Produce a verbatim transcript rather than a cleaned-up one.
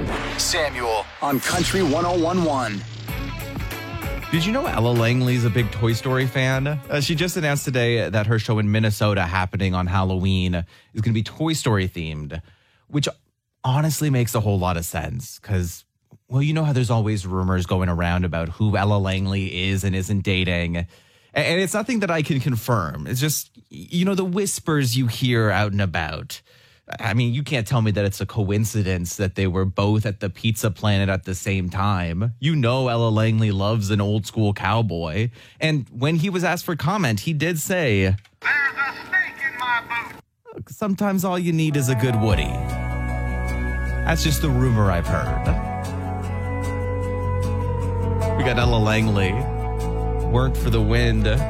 Samuel on Country one oh one point one. Did you know Ella Langley's a big Toy Story fan? Uh, she just announced today that her show in Minnesota happening on Halloween is going to be Toy Story themed, which honestly makes a whole lot of sense because, well, you know how there's always rumors going around about who Ella Langley is and isn't dating. And it's nothing that I can confirm. It's just, you know, the whispers you hear out and about. I mean, you can't tell me that it's a coincidence that they were both at the Pizza Planet at the same time. You know Ella Langley loves an old school cowboy. And when he was asked for comment, he did say, "There's a snake in my boot." Sometimes all you need is a good Woody. That's just the rumor I've heard. We got Ella Langley. Worked for the Wind.